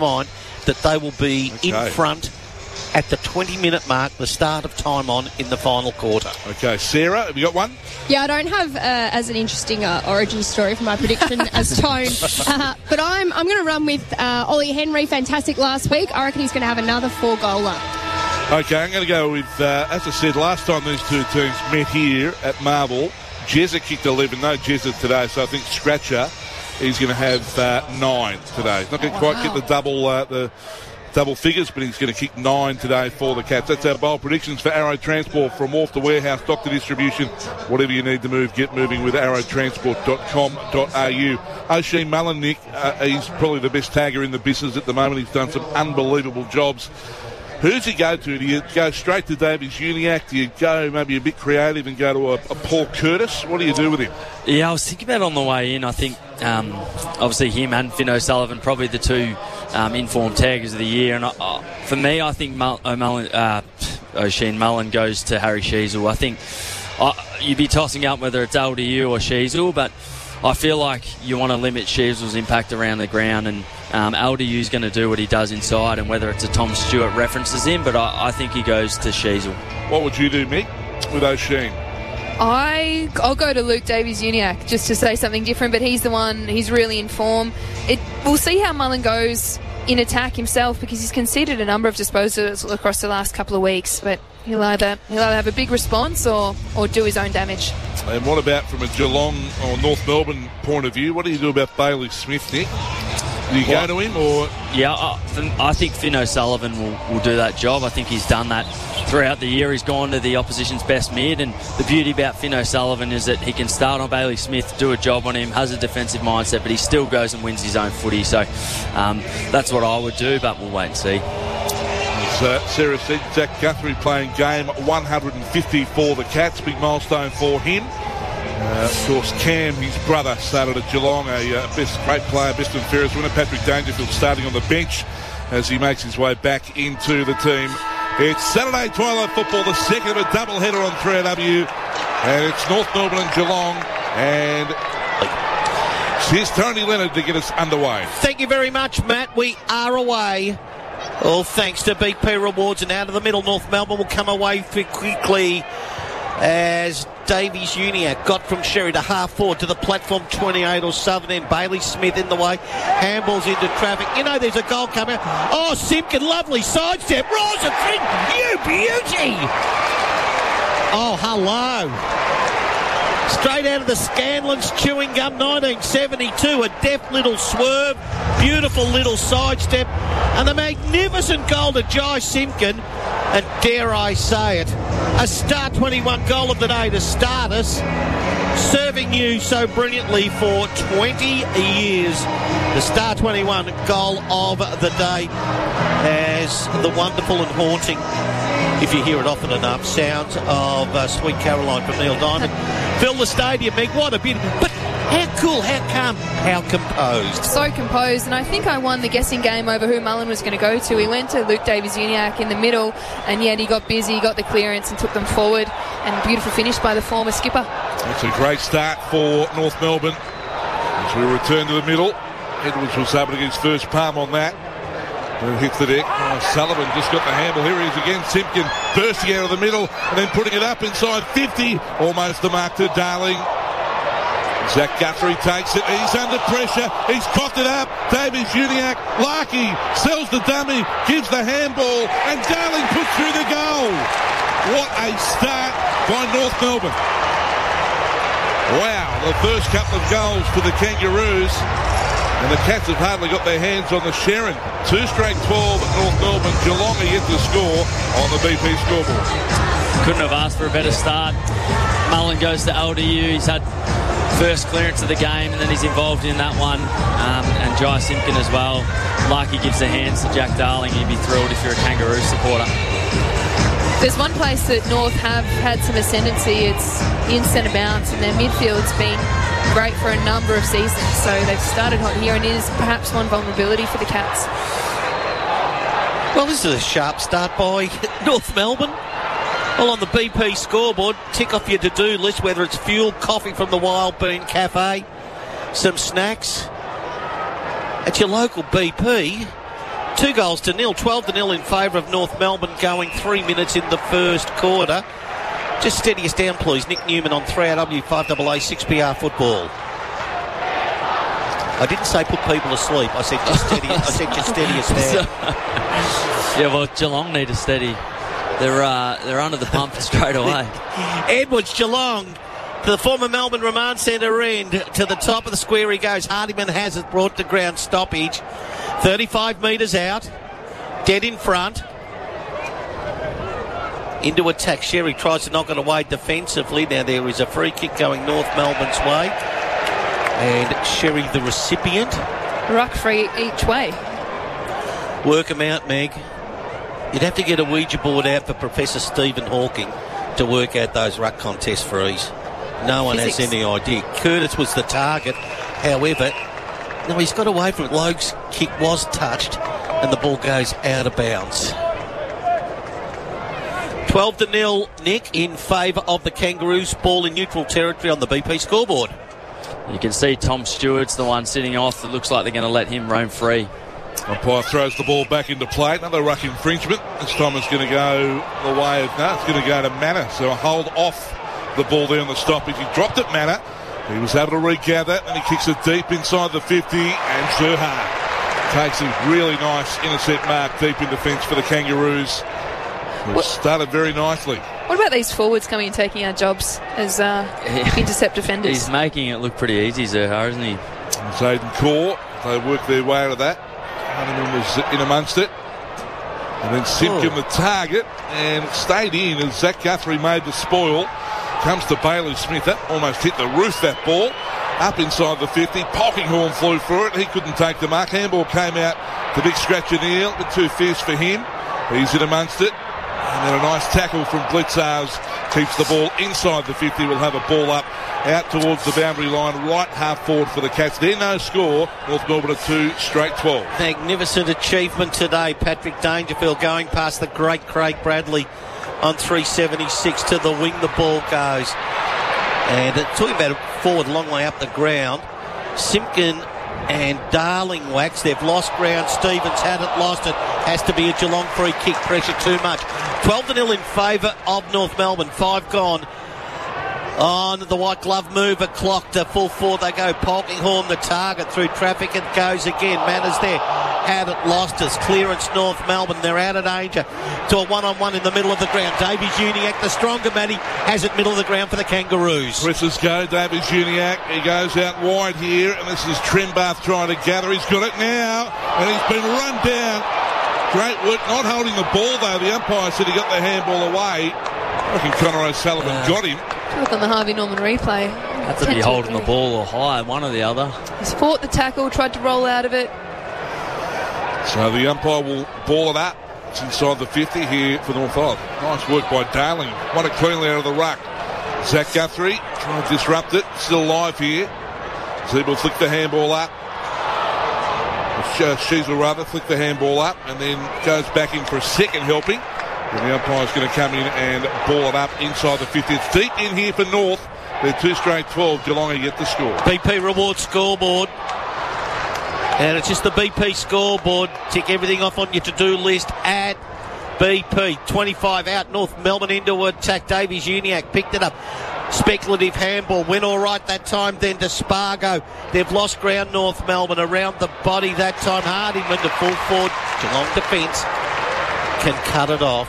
mind that they will be in front at the 20-minute mark, the start of time on in the final quarter. Okay, Sarah, have you got one? Yeah, I don't have as an interesting origin story for my prediction as Tone, but I'm going to run with Ollie Henry. Fantastic last week. I reckon he's going to have another 4-goaler. Okay, I'm going to go with, as I said, last time these two teams met here at Marvel, Jezza kicked 11. No Jezza today, so I think Scratcher is going to have 9 today. He's not going to quite get the double figures, but he's going to kick 9 today for the Cats. That's our bold predictions for Arrow Transport. From wharf to warehouse, doctor distribution, whatever you need to move, get moving with arrowtransport.com.au. O'Shea Mullen, Nick, he's probably the best tagger in the business at the moment. He's done some unbelievable jobs. Who's he go to? Do you go straight to Davies Uniacke? Do you go maybe a bit creative and go to a Paul Curtis? What do you do with him? Yeah, I was thinking about it on the way in. I think obviously him and Finn O'Sullivan probably the two informed taggers of the year. And for me, I think O'Shea Mullen goes to Harry Sheezel. I think you'd be tossing up whether it's LDU or Sheezel, but I feel like you want to limit Sheezel's impact around the ground, and LDU's going to do what he does inside, and whether it's a Tom Stewart references him, but I think he goes to Sheezel. What would you do, Mick, with O'Shea? I'll go to Luke Davies-Uniacke just to say something different, but he's the one, he's really in form. We'll see how Mullen goes in attack himself, because he's conceded a number of disposals across the last couple of weeks, but he'll either have a big response or do his own damage. And what about from a Geelong or North Melbourne point of view? What do you do about Bailey Smith, Nick? Do you go to him, or...? Yeah, I think Finn O'Sullivan will do that job. I think he's done that throughout the year. He's gone to the opposition's best mid, and the beauty about Finn O'Sullivan is that he can start on Bailey Smith, do a job on him, has a defensive mindset, but he still goes and wins his own footy. So that's what I would do, but we'll wait and see. As Sarah said, Zach Guthrie playing game 150 for the Cats. Big milestone for him. Of course, Cam, his brother, started at Geelong, a great player, best and fairest winner. Patrick Dangerfield starting on the bench as he makes his way back into the team. It's Saturday Twilight Football, the second of a doubleheader on 3AW, and it's North Melbourne and Geelong, and here's Tony Leonard to get us underway. Thank you very much, Matt. We are away. All thanks to BP Rewards, and out of the middle, North Melbourne will come away quickly as Davies Uniacke got from Sherry to half forward to the platform 28 or southern end. Bailey Smith in the way, handballs into traffic. You know there's a goal coming. Oh, Simpkin, lovely sidestep. Rosenfeld, you beauty. Oh, hello. Straight out of the Scanlon's chewing gum, 1972. A deft little swerve, beautiful little sidestep, and the magnificent goal to Jai Simpkin. And dare I say it, a Star 21 goal of the day to start us, serving you so brilliantly for 20 years. The Star 21 goal of the day as the wonderful and haunting, if you hear it often enough, sounds of Sweet Caroline from Neil Diamond fill the stadium, Meg. What a bit. But how cool, how calm, how composed. So composed, and I think I won the guessing game over who Mullen was going to go to. He went to Luke Davies-Uniacke in the middle, and yet he got busy, got the clearance and took them forward, and beautiful finish by the former skipper. It's a great start for North Melbourne as we return to the middle. Edwards was able to get his first palm on that. And hits the deck. Sullivan just got the handle. Here he is again. Simpkin bursting out of the middle and then putting it up inside 50. Almost the mark to Darling. Zach Guthrie takes it. He's under pressure. He's cocked it up. Davies Uniacke. Larkey sells the dummy. Gives the handball. And Darling puts through the goal. What a start by North Melbourne. Wow. The first couple of goals for the Kangaroos. And the Cats have hardly got their hands on the Sherrin. 2 straight 12 at North Melbourne. Geelong are yet to score on the BP scoreboard. Couldn't have asked for a better start. Mullen goes to LDU. He's had first clearance of the game, and then he's involved in that one. And Jai Simpkin as well. Like he gives the hands to Jack Darling. You'd be thrilled if you're a Kangaroo supporter. There's one place that North have had some ascendancy. It's in centre bounce, and their midfield's been great for a number of seasons. So they've started hot here, and it is perhaps one vulnerability for the Cats. Well, this is a sharp start by North Melbourne. Well, on the BP scoreboard, tick off your to-do list, whether it's fuel, coffee from the Wild Bean Cafe, some snacks at your local BP. 2-0, 12-0 in favour of North Melbourne, going 3 minutes in the first quarter. Just steady us down, please. Nick Newman on 3RW 5AA 6PR football. I didn't say put people asleep. I said just steady. I said just steady us down. Yeah, well, Geelong need a steady. They're under the pump straight away. Edwards, Geelong, to the former Melbourne Remand Centre end. To the top of the square he goes. Hardiman has it, brought to ground stoppage. 35 metres out. Dead in front. Into attack. Sherry tries to knock it away defensively. Now there is a free kick going North Melbourne's way. And Sherry the recipient. Ruck free each way. Work them out, Meg. You'd have to get a Ouija board out for Professor Stephen Hawking to work out those ruck contest frees. No one has any idea. Curtis was the target. However, no, he's got away from it. Logue's kick was touched and the ball goes out of bounds. 12-0, Nick, in favour of the Kangaroos. Ball in neutral territory on the BP scoreboard. You can see Tom Stewart's the one sitting off. It looks like they're going to let him roam free. Umpire throws the ball back into play. Another ruck infringement. This time it's going to go the way of... No, it's going to go to Manor. So a hold off the ball there on the stoppage. He dropped it, Manor. He was able to regather and he kicks it deep inside the 50. And Zerha takes a really nice intercept mark deep in defence for the Kangaroos. It started very nicely. What about these forwards coming and taking our jobs as intercept defenders? He's making it look pretty easy, Zerha, isn't he? Zayden Core, they worked their way out of that. Honeyman was in amongst it. And then Simpkin the target, and it stayed in as Zach Guthrie made the spoil. Comes to Bailey Smith. That almost hit the roof, that ball. Up inside the 50. Polkinghorn flew through it. He couldn't take the mark. Handball came out to Big Scratch O'Neill. A bit too fierce for him. He's in amongst it. And then a nice tackle from Blitzars keeps the ball inside the 50. We'll have a ball up out towards the boundary line, right half forward for the Cats. They're no score. North Melbourne at 2 straight 12. Magnificent achievement today. Patrick Dangerfield going past the great Craig Bradley on 376 to the wing. The ball goes. And talking about a forward long way up the ground, Simpkin and Darling Wax, they've lost ground. Stevens had it, lost it. Has to be a Geelong free kick. Pressure too much. 12-0 in favour of North Melbourne. 5 gone on the white glove mover. Clock to full forward they go. Polkinghorn the target through traffic. It goes again. Manners there. Had it, lost us. Clearance North Melbourne. They're out of danger to a one-on-one in the middle of the ground. Davies Uniacke, the stronger Matty, has it middle of the ground for the Kangaroos. Presses go. Davies Uniacke. He goes out wide here, and this is Trembath trying to gather. He's got it now, and he's been run down. Great work. Not holding the ball, though. The umpire said he got the handball away. I reckon Connor O'Sullivan got him. Look on the Harvey Norman replay. Had to be holding the ball or high, one or the other. He's fought the tackle, tried to roll out of it. So the umpire will ball it up. It's inside the 50 here for North Island. Nice work by Darling. Won it cleanly out of the ruck. Zach Guthrie trying to disrupt it. Still live here. Zeb will flick the handball up. Shees will rather flick the handball up and then goes back in for a second helping. And the umpire's going to come in and ball it up inside the 50. It's deep in here for North. They're 2 straight 12. Geelong get the score. BP Reward scoreboard. And it's just the BP scoreboard. Tick everything off on your to-do list at BP. 25 out. North Melbourne into attack. Davies Uniacke picked it up. Speculative handball. Went all right that time. Then to Spargo. They've lost ground, North Melbourne. Around the body that time. Hardiman to full forward. Geelong defence can cut it off.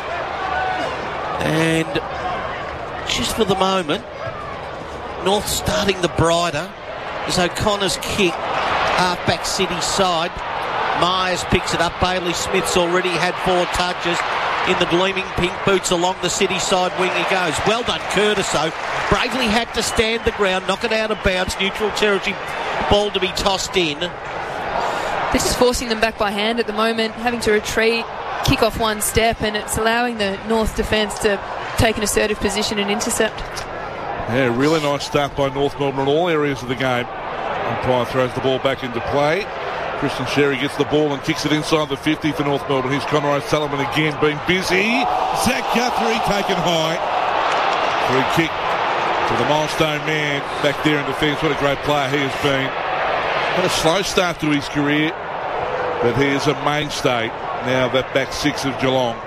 And just for the moment, North starting the brighter as O'Connor's kick. Half-back City side. Myers picks it up. Bailey Smith's already had 4 touches. In the gleaming pink boots along the City side wing he goes. Well done, Curtis, though. Bravely had to stand the ground, knock it out of bounds. Neutral territory, ball to be tossed in. They're just forcing them back by hand at the moment, having to retreat, kick off one step, and it's allowing the North defence to take an assertive position and intercept. Yeah, really nice start by North Melbourne in all areas of the game. Umpire throws the ball back into play. Christian Sherry gets the ball and kicks it inside the 50 for North Melbourne. Here's Connor O'Sullivan again being busy. Zach Guthrie taken high. Free kick to the milestone man back there in defence. What a great player he has been. Had a slow start to his career, But he is a mainstay now, that back six of Geelong.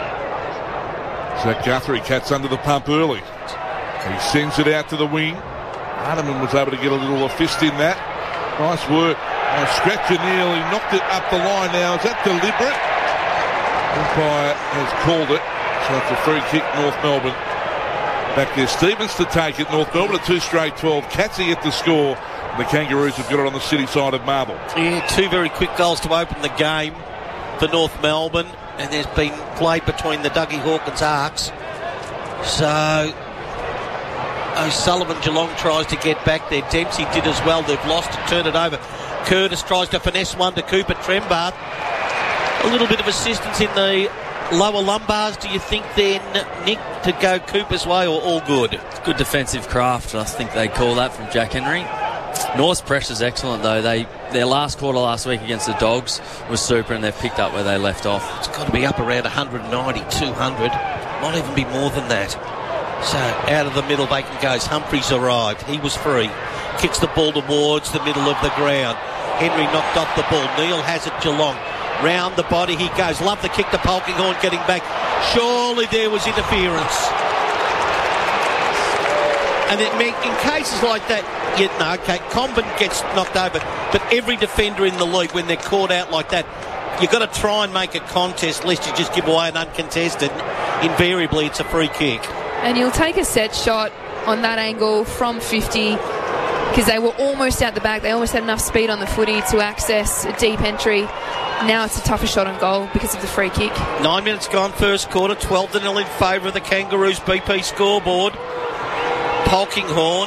Zach Guthrie, Cats under the pump early. He sends it out to the wing. Hardiman was able to get a little fist in that. Nice work. Scratcher nearly knocked it up the line now. Is that deliberate? Umpire has called it. So it's a free kick, North Melbourne. Back there, Stevens to take it. North Melbourne a 2 straight 12. Catsy yet to score. And the Kangaroos have got it on the city side of Marvel. Yeah, 2 very quick goals to open the game for North Melbourne. And there's been play between the Dougie Hawkins arcs. So O'Sullivan, Geelong tries to get back there. Dempsey did as well. They've lost and turned it over. Curtis tries to finesse one to Cooper Trembath. A little bit of assistance in the lower lumbars, do you think then, Nick, to go Cooper's way, or all good? It's good defensive craft, I think they call that, from Jack Henry. North's pressure's excellent though. Their last quarter last week against the Dogs was super, and they've picked up where they left off. It's got to be up around 190, 200. Might even be more than that. So out of the middle Bacon goes. Humphries arrived. He was free. Kicks the ball towards the middle of the ground. Henry knocked off the ball. Neil has it, Geelong. Round the body he goes. Love the kick to Polkinghorne getting back. Surely there was interference. And in cases like that, Comben gets knocked over. But every defender in the league, when they're caught out like that, you've got to try and make a contest, lest you just give away an uncontested. Invariably, it's a free kick. And you'll take a set shot on that angle from 50, because they were almost out the back. They almost had enough speed on the footy to access a deep entry. Now it's a tougher shot on goal because of the free kick. 9 minutes gone first quarter, 12-0 in favour of the Kangaroos. BP scoreboard. Polkinghorne,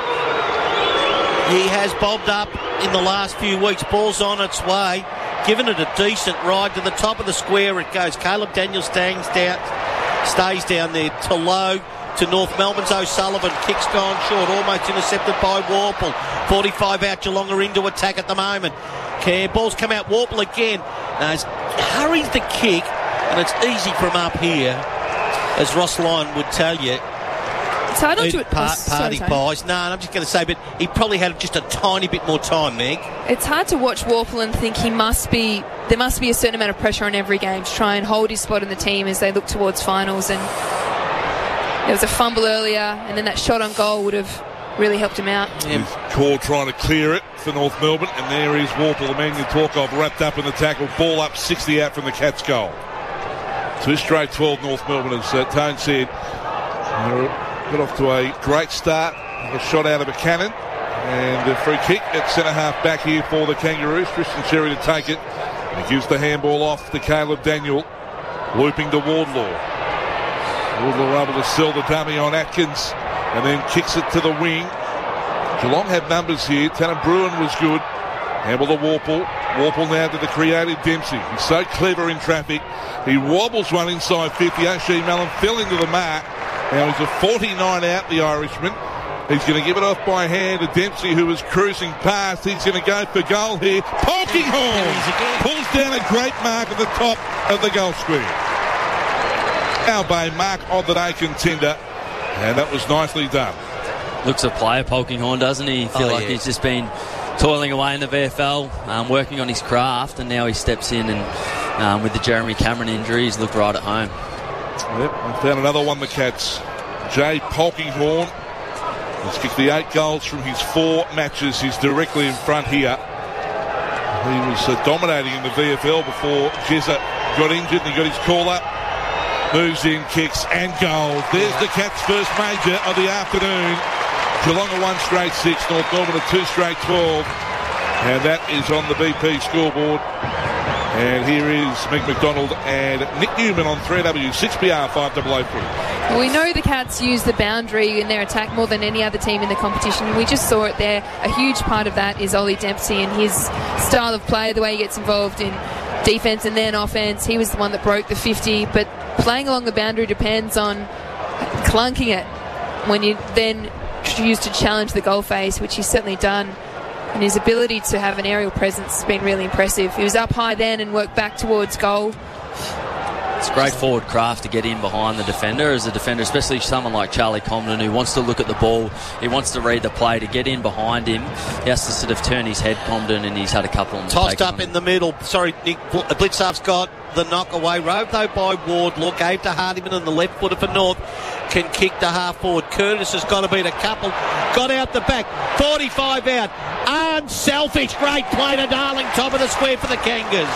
he has bobbed up in the last few weeks. Ball's on its way. Given it a decent ride to the top of the square it goes. Caleb Daniels stays down there. To low to North Melbourne's O'Sullivan. Kick's gone short, almost intercepted by Warple. 45 out, Geelong are into attack at the moment. Ball's come out, Warple again. Hurries the kick, and it's easy from up here, as Ross Lyon would tell you. It's hard not to party pies. No, I'm just going to say, but he probably had just a tiny bit more time, Meg. It's hard to watch Warple and think there must be a certain amount of pressure on every game to try and hold his spot in the team as they look towards finals. And there was a fumble earlier, and then that shot on goal would have really helped him out. Yeah. Core trying to clear it for North Melbourne, and there is Warple, the man you talk of, wrapped up in the tackle. Ball up, 60 out from the Cats' goal. 2 straight 12 North Melbourne, as Tone said. Got off to a great start. A shot out of a cannon, and a free kick at centre half back here for the Kangaroos. Tristan Sherry to take it. And he gives the handball off to Caleb Daniel, looping to Wardlaw. Wardlaw able to sell the dummy on Atkins, and then kicks it to the wing. Geelong had numbers here. Tanner Bruin was good. Handball to Warple. Warple now to the creative Dempsey. He's so clever in traffic. He wobbles one inside 50. O'Shea Mallon fell into the mark. Now he's a 49 out, the Irishman. He's going to give it off by hand to Dempsey, who was cruising past. He's going to go for goal here. Polkinghorne pulls down a great mark at the top of the goal square. Albay mark of the day contender, and that was nicely done. Looks a player, Polkinghorne, doesn't he? Feel like he's just been toiling away in the VFL, working on his craft, and now he steps in and with the Jeremy Cameron injury, he's looked right at home. Yep, I found another one, the Cats. Jay Polkinghorne has kicked the 8 goals from his 4 matches. He's directly in front here. He was dominating in the VFL before Jezza got injured, and he got his call up. Moves in, kicks and goals. There's the Cats' first major of the afternoon. Geelong a 1 straight 6, North Melbourne a 2 straight 12. And that is on the BP scoreboard. And here is Meg McDonald and Nick Newman on 3AW 6PR 5003. Well, we know the Cats use the boundary in their attack more than any other team in the competition. We just saw it there. A huge part of that is Ollie Dempsey and his style of play, the way he gets involved in defence and then offence. He was the one that broke the 50, but playing along the boundary depends on clunking it when you then choose to challenge the goal face, which he's certainly done. And his ability to have an aerial presence has been really impressive. He was up high then and worked back towards goal. It's great forward craft to get in behind the defender. As a defender, especially someone like Charlie Comden, who wants to look at the ball, he wants to read the play. To get in behind him, he has to sort of turn his head, Comden, and he's had a couple of them. Tossed up in the middle. Sorry, Nick. Blitzar's got the knock away. Rode though by Wardlaw. Gave to Hardiman and the left footer for North. Can kick to half forward. Curtis has got to beat a couple. Got out the back. 45 out. Unselfish. Great play to Darling. Top of the square for the Kangas.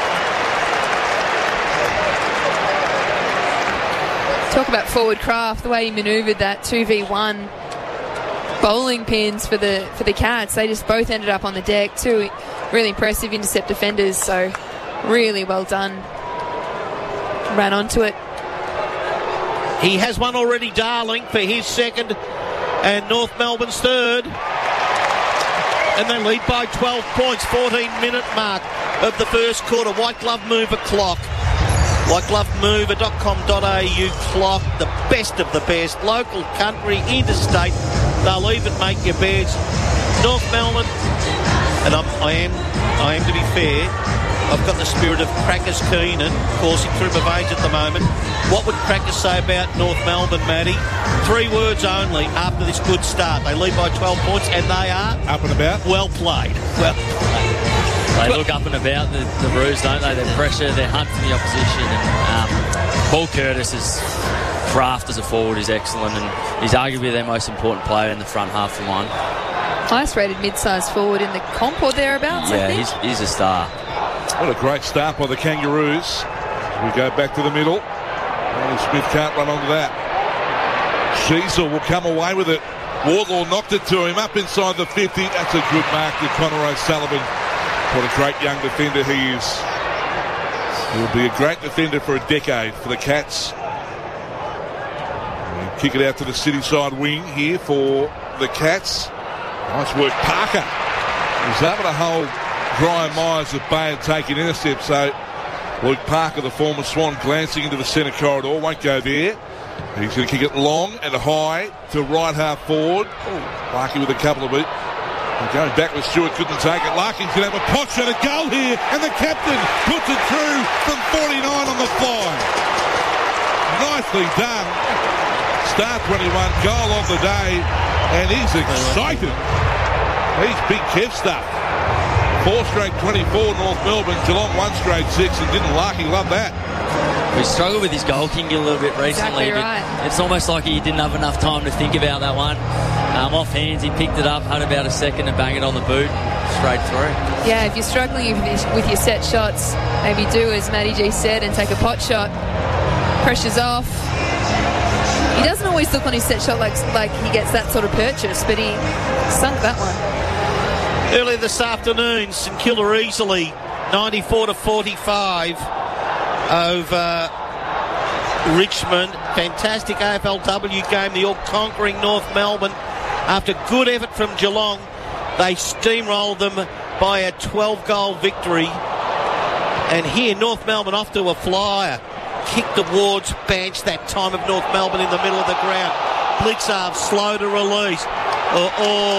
Talk about forward craft, the way he manoeuvred that 2v1 bowling pins for the Cats. They just both ended up on the deck. Two really impressive intercept defenders, so really well done. Ran onto it. He has one already, Darling, for his second, and North Melbourne's third. And they lead by 12 points, 14-minute mark of the first quarter. White Glove Mover clock. whiteglovemover.com.au clock, the best of the best, local, country, interstate. They'll even make your beds. North Melbourne, and I am to be fair, I've got the spirit of Crackers Keenan coursing through my veins at the moment. What would Crackers say about North Melbourne, Matty? 3 words only after this good start. They lead by 12 points, and they are up and about. Well played. Well played. They look up and about the Roos, don't they? They're pressure, they're hunting the opposition. And Paul Curtis's craft as a forward is excellent, and he's arguably their most important player in the front half for mine. Highest rated mid-sized forward in the comp or thereabouts, yeah, I think. he's a star. What a great start by the Kangaroos. We go back to the middle. And Smith can't run onto that. Sheasel will come away with it. Wardlaw knocked it to him up inside the 50. That's a good mark to Connor O'Sullivan. What a great young defender he is. He'll be a great defender for a decade for the Cats. And kick it out to the city side wing here for the Cats. Nice work, Parker. He's able to hold Brian Myers at bay and take an intercept. So Luke Parker, the former Swan, glancing into the centre corridor, won't go there. He's going to kick it long and high to right half forward. Larkin with a couple of it. Going back with Stewart, couldn't take it. Larkin's going to have a pot shot, a goal here, and the captain puts it through from 49 on the fly. Nicely done. Start 21, goal of the day, and he's excited. He's big Kev stuff. 4 straight 24, North Melbourne. Geelong 1 straight 6, and didn't Larkin love that? We struggled with his goal kicking a little bit recently. Exactly right. But it's almost like he didn't have enough time to think about that one. Off hands, he picked it up, had about a second to bang it on the boot, straight through. Yeah, if you're struggling with your set shots, maybe do as Matty G said and take a pot shot. Pressure's off. He doesn't always look on his set shot like he gets that sort of purchase, but he sunk that one. Earlier this afternoon, St Kilda easily 94-45 over Richmond. Fantastic AFLW game. The all-conquering North Melbourne. After good effort from Geelong, they steamrolled them by a 12-goal victory. And here, North Melbourne off to a flyer. Kicked towards bench, that time of North Melbourne in the middle of the ground. Blitzarv slow to release. No.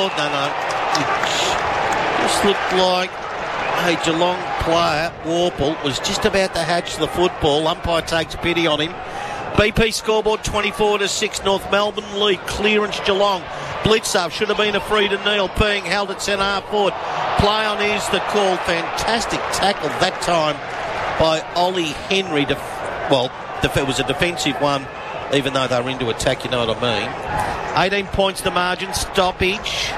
It just looked like a Geelong player, Warple, was just about to hatch the football. Umpire takes pity on him. BP scoreboard 24-6. North Melbourne lead. Clearance Geelong. Blitzarv should have been a free to kneel. Being held at centre half forward. Play on is the call. Fantastic tackle that time by Ollie Henry. It was a defensive one, even though they were into attack, you know what I mean. 18 points the margin. Stoppage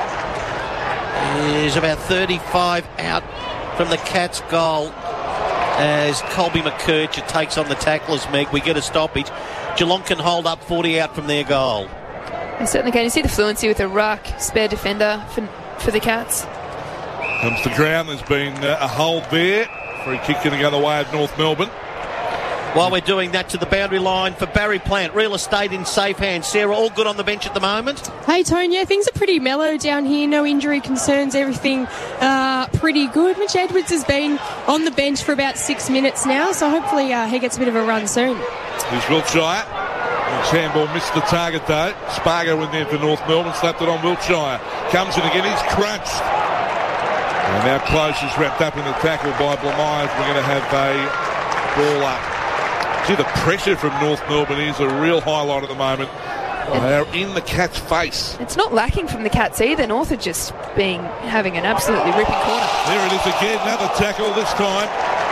is about 35 out from the Cats' goal as Colby McKercher takes on the tacklers, Meg. We get a stoppage. Geelong can hold up 40 out from their goal. I certainly can. You see the fluency with a ruck, spare defender for the Cats. Comes to ground. There's been a hold there. Free kick going to go the way of North Melbourne. While we're doing that, to the boundary line for Barry Plant. Real estate in safe hands. Sarah, all good on the bench at the moment? Hey, Tone, yeah, things are pretty mellow down here. No injury concerns, everything pretty good. Mitch Edwards has been on the bench for about 6 minutes now, so hopefully he gets a bit of a run soon. Here's Wiltshire. His handball missed the target though. Spargo in there for North Melbourne, slapped it on Wiltshire. Comes in again, he's crunched. And now Close is wrapped up in the tackle by Blamires. We're going to have a ball up. See, the pressure from North Melbourne is a real highlight at the moment. They are in the Cats' face. It's not lacking from the Cats either. North are just having an absolutely ripping quarter. There it is again, another tackle this time.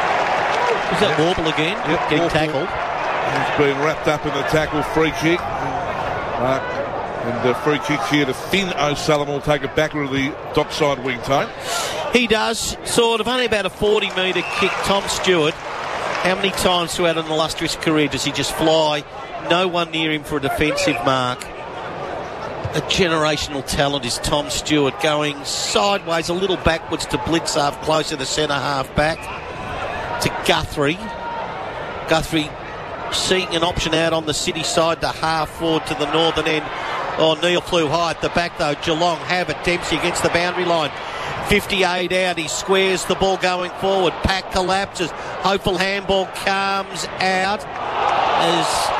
Is that Warble again? Yep, getting Warble. tackled. He's been wrapped up in the tackle, free kick. And the free kick here to Finn O'Sullivan will take it back to the dockside wing tone. He does, sort of, only about a 40-metre kick. Tom Stewart, how many times throughout an illustrious career does he just fly? No one near him for a defensive mark. A generational talent is Tom Stewart, going sideways, a little backwards to blitz half, closer to centre half back to Guthrie. Guthrie seeing an option out on the city side to half forward to the northern end. Oh, Neil flew high at the back though. Geelong have it. Dempsey against the boundary line. 58 out. He squares the ball going forward. Pack collapses. Hopeful handball comes out as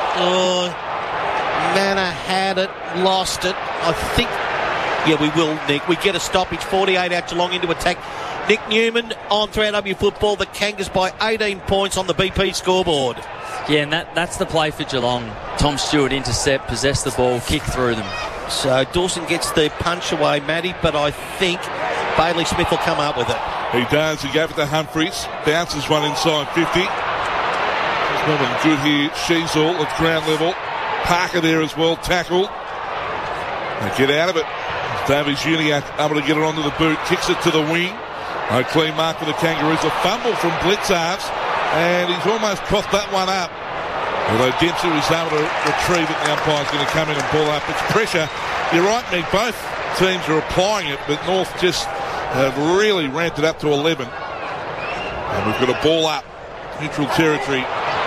Manor had it, lost it. I think, yeah, we will, Nick. We get a stoppage. 48 out. Geelong into attack. Nick Newman on 3AW football. The Kangas by 18 points on the BP scoreboard. Yeah, and that's the play for Geelong. Tom Stewart intercept, possess the ball, kick through them. So Dawson gets the punch away, Matty, but I think Bailey Smith will come up with it. He does. He gave it to Humphries. Bounces one inside 50. Melbourne good here. Sheasel at ground level. Parker there as well. Tackle. They get out of it. Davies Uniacke able to get it onto the boot. Kicks it to the wing. No clean mark for the Kangaroos. A fumble from Blitzarves. And he's almost coughed that one up. Although Dempsey was able to retrieve it, the umpire's going to come in and pull up. It's pressure. You're right, Nick. Both teams are applying it, but North just have really ramped it up to 11. And we've got a ball up. Neutral territory.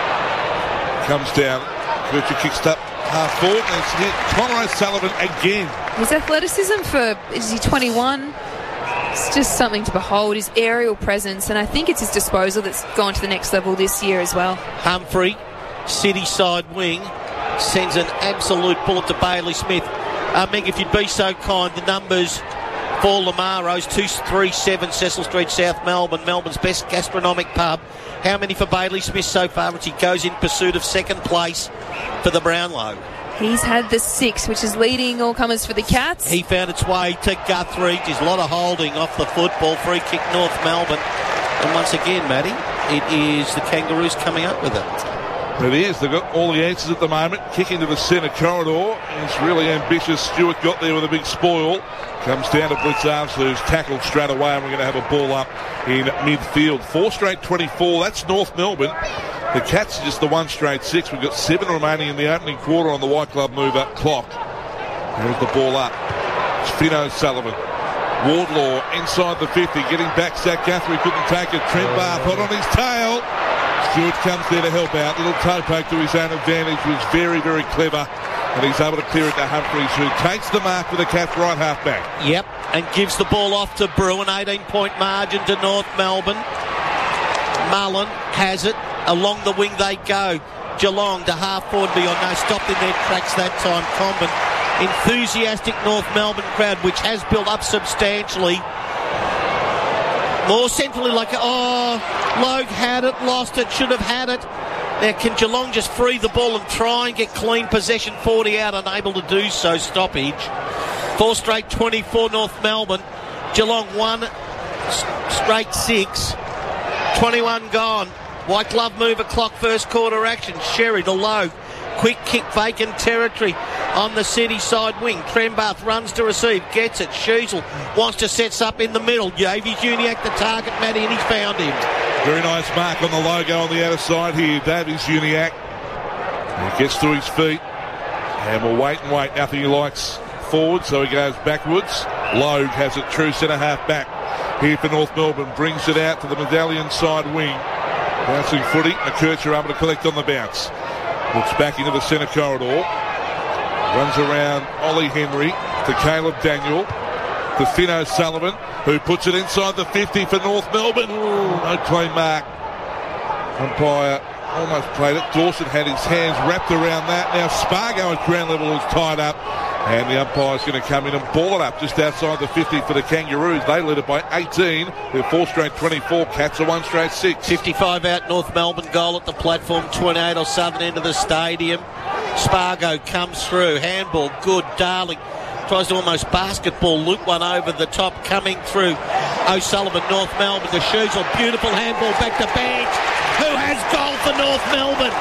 Comes down. Kircher kicks up half forward. And it's hit Connor O'Sullivan again. His athleticism is he 21? It's just something to behold. His aerial presence, and I think it's his disposal that's gone to the next level this year as well. Humphrey, city side wing, sends an absolute bullet to Bailey Smith. Meg, if you'd be so kind, the numbers for Lamaro's 237 Cecil Street, South Melbourne, Melbourne's best gastronomic pub. How many for Bailey Smith so far as he goes in pursuit of second place for the Brownlow? He's had the 6, which is leading all comers for the Cats. He found its way to Guthrie. There's a lot of holding off the football. Free kick North Melbourne. And once again, Matty, it is the Kangaroos coming up with it. It is. They've got all the answers at the moment. Kick into the centre corridor. It's really ambitious. Stewart got there with a big spoil. Comes down to Blitzarves, who's tackled straight away, and we're going to have a ball up in midfield. 4 straight 24. That's North Melbourne. The Cats are just the 1 straight 6. We've got 7 remaining in the opening quarter on the White Glove mover clock. There's the ball up. It's Finn O'Sullivan. Wardlaw inside the 50, getting back. Zach Guthrie couldn't take it. Trent Barth hot on his tail. Stewart comes there to help out. Little toe poke to his own advantage was very, very clever. And he's able to clear it to Humphries, who takes the mark for the Cats right half back. Yep, and gives the ball off to Brew, an 18-point margin to North Melbourne. Mullen has it. Along the wing they go. Geelong to half forward beyond. No, stopped in their tracks that time. Comben. Enthusiastic North Melbourne crowd, which has built up substantially. More centrally, Logue had it, lost it, should have had it. Now, can Geelong just free the ball and try and get clean possession? 40 out, unable to do so. Stoppage. 4 straight 24 North Melbourne. Geelong 1 straight 6. 21 gone. White glove mover clock, first quarter action. Sherry to Logue. Quick kick, vacant territory on the city side wing. Trembath runs to receive, gets it. Sheasel wants to set up in the middle. Davies Uniacke the target, Matty, and he's found him. Very nice mark on the logo on the outer side here. Davies Uniacke. He gets to his feet. And we'll wait and wait. Nothing he likes forward, so he goes backwards. Logue has it true centre half back here for North Melbourne. Brings it out to the medallion side wing. Bouncing footy. McKercher able to collect on the bounce. Looks back into the centre corridor. Runs around Ollie Henry to Caleb Daniel. To Finn O'Sullivan, who puts it inside the 50 for North Melbourne. No clean mark. Umpire almost played it. Dawson had his hands wrapped around that. Now Spargo at ground level is tied up. And the umpire's going to come in and ball it up just outside the 50 for the Kangaroos. They led it by 18. They're 4 straight 24. Cats are 1 straight 6. 55 out North Melbourne goal at the platform 28 or southern end of the stadium. Spargo comes through. Handball, good. Darling tries to almost basketball loop one over the top. Coming through O'Sullivan, North Melbourne. The Shoesel, beautiful handball back to Banks. Who has goal for North Melbourne?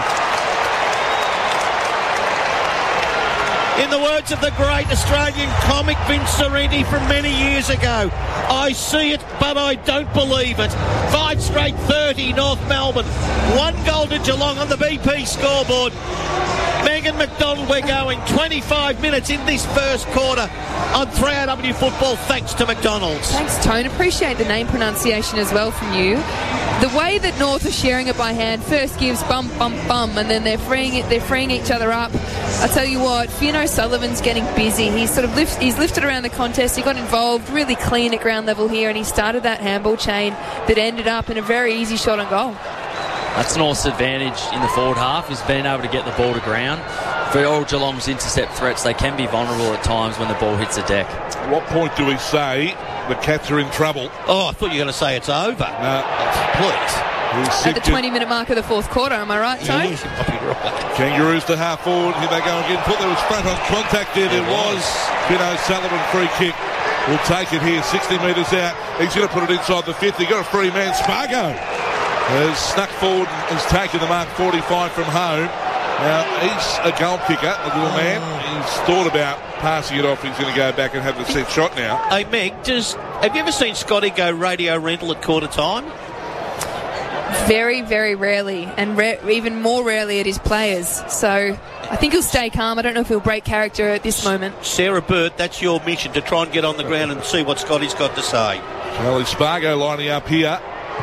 In the words of the great Australian comic Vince Sorrenti from many years ago, I see it, but I don't believe it. 5 straight 30, North Melbourne. 1 goal to Geelong on the BP scoreboard. Megan McDonald, we're going 25 minutes in this first quarter on 3AW Football, thanks to McDonald's. Thanks, Tone. Appreciate the name pronunciation as well from you. The way that North are sharing it by hand, first gives bum, bum, bum, and then they're freeing each other up. I tell you what, Finn O'Sullivan's getting busy. He's lifted around the contest. He got involved, really clean at ground level here, and he started that handball chain that ended up in a very easy shot on goal. That's North's advantage in the forward half, is being able to get the ball to ground. For all Geelong's intercept threats, they can be vulnerable at times when the ball hits the deck. At what point do we say the Cats are in trouble? Oh, I thought you were going to say it's over. Please. At the 20-minute mark of the fourth quarter, am I right, Tone? Yes, you might be right. Kangaroos to half forward. Here they go again. Thought there was front on contact there. There was. Finn O'Sullivan free kick. Will take it here, 60 metres out. He's going to put it inside the 50. Got a free man. Spargo has snuck forward and has taken the mark 45 from home. Now, he's a goal kicker, the little man. He's thought about passing it off. He's going to go back and have the set shot now. Hey, Meg, have you ever seen Scotty go radio rental at quarter time? Very, very rarely, and even more rarely at his players. So I think he'll stay calm. I don't know if he'll break character at this moment. Sarah Burt, that's your mission, to try and get on the ground and see what Scotty's got to say. Charlie Spargo lining up here.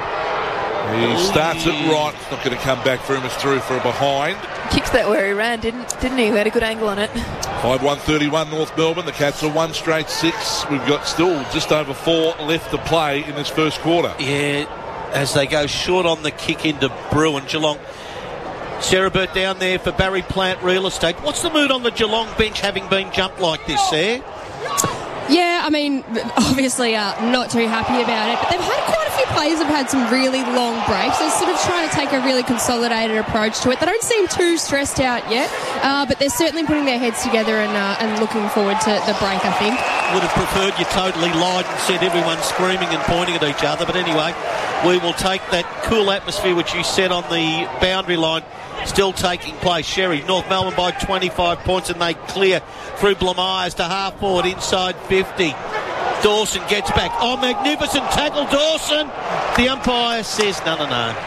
He starts it right. It's not going to come back for him. It's through for a behind. Kicked that where he ran, didn't he? We had a good angle on it. 5-1-31 North Melbourne. The Cats are 1 straight 6. We've got still just over 4 left to play in this first quarter. Yeah, as they go short on the kick into Bruin. Geelong. Sarah Burt down there for Barry Plant Real Estate. What's the mood on the Geelong bench having been jumped like this, Sarah? Yeah, I mean, obviously not too happy about it, but they've had quite a few players have had some really long breaks. They're sort of trying to take a really consolidated approach to it. They don't seem too stressed out yet, but they're certainly putting their heads together and looking forward to the break, I think. Would have preferred you totally lied and said everyone's screaming and pointing at each other, but anyway, we will take that cool atmosphere which you set on the boundary line still taking place. Sherry, North Melbourne by 25 points, and they clear through Blamires to half forward inside 50. Dawson gets back. Oh, magnificent tackle, Dawson. The umpire says no.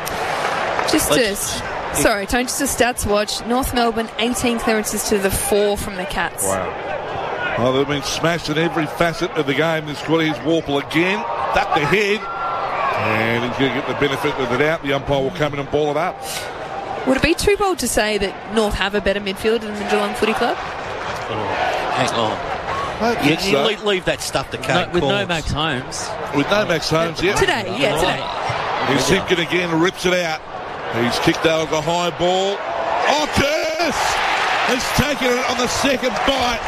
Sorry, Tone, just a stats watch. North Melbourne 18 clearances to the 4 from the Cats. Wow. Well, they've been smashed in every facet of the game this quarter. Here's Warple again. Ducked ahead. And he's going to get the benefit of it out. The umpire will come in and ball it up. Would it be too bold to say that North have a better midfielder than the Geelong Footy Club? Hang on. You leave that stuff to Kate with no Max Holmes. With no Max Holmes, yeah. Today. Here's Simpkin again, rips it out. He's kicked over the high ball. Oh, Curtis has taken it on the second bite.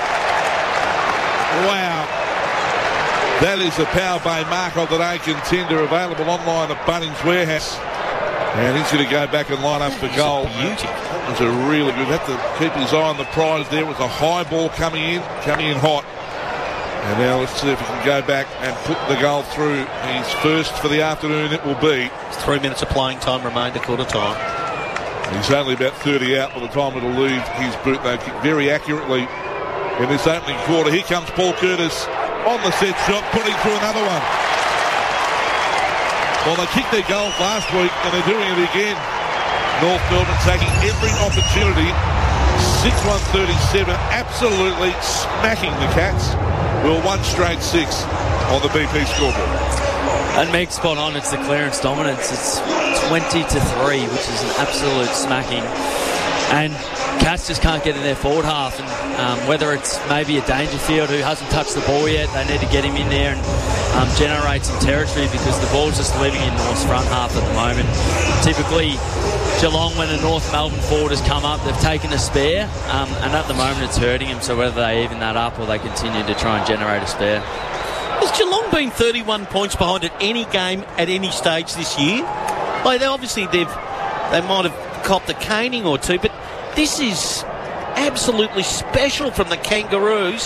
Wow. That is the Power Bay Mark of the Day contender, available online at Bunnings Warehouse. And he's going to go back and line up for goal. It was a really good. Had to keep his eye on the prize there. With a high ball coming in hot. And now let's see if he can go back and put the goal through. His first for the afternoon it will be. 3 minutes of playing time remained at quarter time. He's only about 30 out by the time it'll leave his boot. They kick very accurately in this opening quarter. Here comes Paul Curtis on the set shot, putting through another one. Well, they kicked their goals last week and they're doing it again. North Melbourne taking every opportunity. 6-1-37, absolutely smacking the Cats. We're 1 straight 6 on the BP scoreboard. And Meg's spot on. It's the clearance dominance. It's 20-3, which is an absolute smacking. And Cats just can't get in their forward half. And whether it's maybe a Dangerfield who hasn't touched the ball yet, they need to get him in there and generate some territory, because the ball's just living in North's front half at the moment. Typically, Geelong, when a North Melbourne forward has come up, they've taken a spare, and at the moment it's hurting them. So whether they even that up or they continue to try and generate a spare. Has Geelong been 31 points behind at any game at any stage this year? Like, they might have copped a caning or two, but this is absolutely special from the Kangaroos.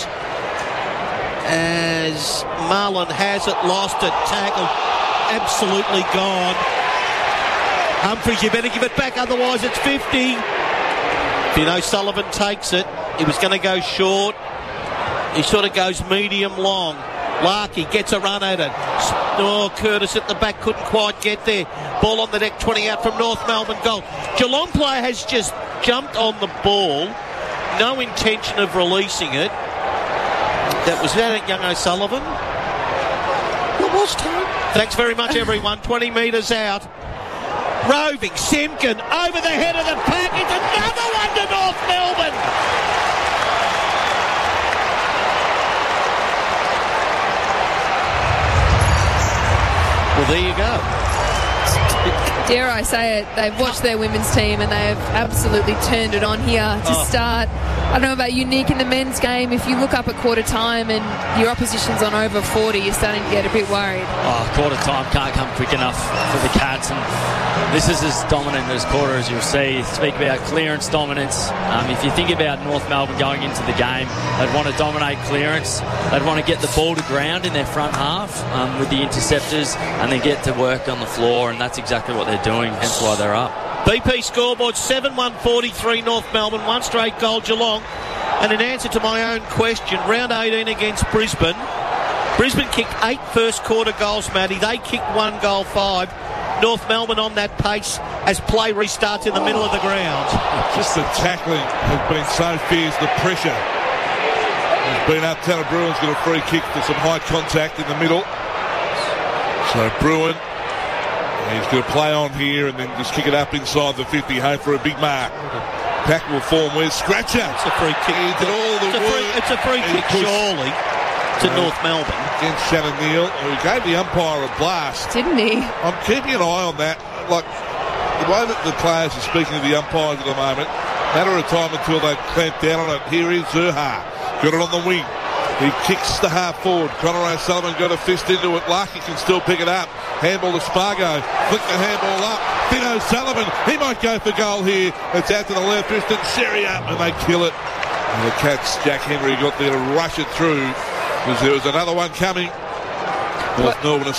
As Marlon has it, lost it, tackle, absolutely gone. Humphries, you better give it back, otherwise it's 50. Sullivan takes it. He was going to go short. He sort of goes medium-long. Larkey gets a run at it. Oh, Curtis at the back couldn't quite get there. Ball on the deck, 20 out from North Melbourne goal. Geelong player has just jumped on the ball. No intention of releasing it. That was that young O'Sullivan. What was time? Thanks very much, everyone. 20 metres out. Roving, Simpkin over the head of the pack. It's another one to North Melbourne. Well, there you go. Dare I say it, they've watched their women's team and they've absolutely turned it on here to start. I don't know about unique in the men's game. If you look up at quarter time and your opposition's on over 40, you're starting to get a bit worried. Quarter time can't come quick enough for the Cats, and this is as dominant as quarter as you'll see. Speak about clearance dominance. If you think about North Melbourne going into the game, they'd want to dominate clearance. They'd want to get the ball to ground in their front half with the interceptors and then get to work on the floor, and that's exactly what they're doing, hence why they're up. BP scoreboard 7-1-43 North Melbourne, one straight goal Geelong. And in answer to my own question, round 18 against Brisbane. Brisbane kicked 8 first quarter goals, Matty. They kicked 1 goal 5. North Melbourne on that pace as play restarts in the middle of the ground. Just the tackling has been so fierce, the pressure has been up. Tanner Bruin's got a free kick for some high contact in the middle. So Bruin, he's going to play on here and then just kick it up inside the 50, hope for a big mark. Pack will form. Where's Scratcher? It's a free kick. He did all the work. It's a free kick, surely, to North Melbourne. Against Shannon Neal, who gave the umpire a blast. Didn't he? I'm keeping an eye on that. Like, the way that the players are speaking to the umpires at the moment, matter of time until they clamp down on it. Here is Zerha. Got it on the wing. He kicks the half forward. Connor O'Sullivan got a fist into it. Larky can still pick it up. Handball to Spargo. Flick the handball up. Finn O'Sullivan. He might go for goal here. It's out to the left. Tristan Sherry up and they kill it. And the Cats, Jack Henry got there to rush it through because there was another one coming. North Melbourne a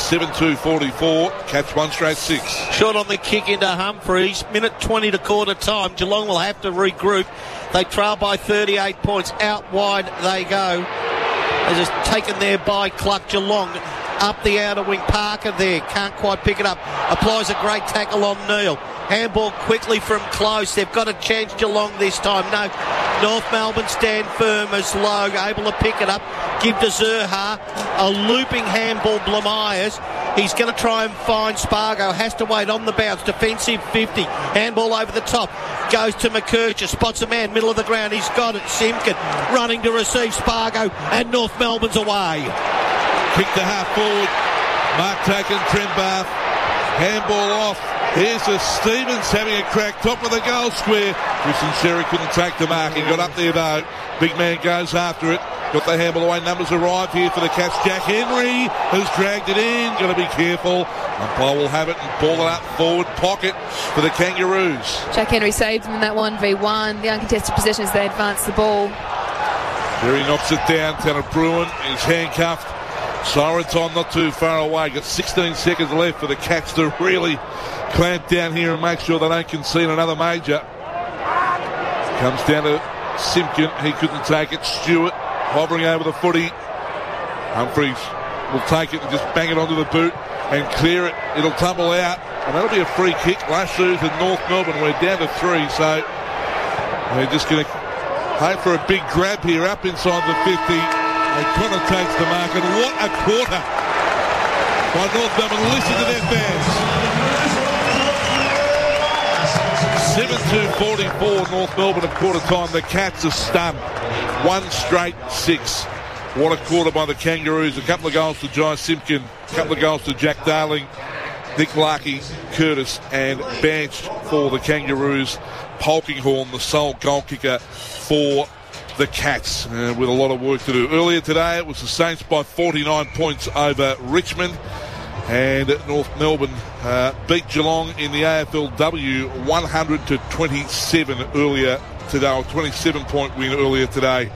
7-2-44. Cats one straight 6. Shot on the kick into Humphries. Minute 20 to quarter time. Geelong will have to regroup. They trail by 38 points. Out wide they go. They're just taken there by Cluck. Geelong up the outer wing. Parker there. Can't quite pick it up. Applies a great tackle on Neal. Handball quickly from close. They've got a chance Geelong this time. No. North Melbourne stand firm as Logue able to pick it up. Give to Zerha. A looping handball, Blamires. He's going to try and find Spargo. Has to wait on the bounce. Defensive 50. Handball over the top. Goes to McKercher. Spots a man. Middle of the ground. He's got it. Simpkin running to receive Spargo. And North Melbourne's away. Kick the half forward. Mark taken. Trembath. Handball off. Here's a Stevens having a crack. Top of the goal square. Tristan Sherry couldn't take the mark. He got up there though. Big man goes after it. Got the handball away. Numbers arrive here for the Cats. Jack Henry has dragged it in. Got to be careful. Umpire will have it and ball it up forward pocket for the Kangaroos. Jack Henry saved them in that 1v1. The uncontested possession as they advance the ball. There he knocks it down. Tanner Bruin is handcuffed. Siren time not too far away. Got 16 seconds left for the Cats to really clamp down here and make sure they don't concede another major. Comes down to Simpkin. He couldn't take it. Stewart hovering over the footy. Humphries will take it and just bang it onto the boot and clear it. It'll tumble out and that'll be a free kick. Last series in North Melbourne, we're down to 3, so they're just going to hope for a big grab here up inside the 50. Connor takes the mark, and what a quarter by North Melbourne. Listen to their fans. 7-2-44 North Melbourne at quarter time. The Cats are stunned. One straight 6. What a quarter by the Kangaroos. A couple of goals to Jai Simpkin, a couple of goals to Jack Darling. Nick Larkey, Curtis and Banch for the Kangaroos. Polkinghorn, the sole goal kicker for the Cats, with a lot of work to do. Earlier today, it was the Saints by 49 points over Richmond. And North Melbourne beat Geelong in the AFLW 100-27 earlier today, or 27-point win earlier today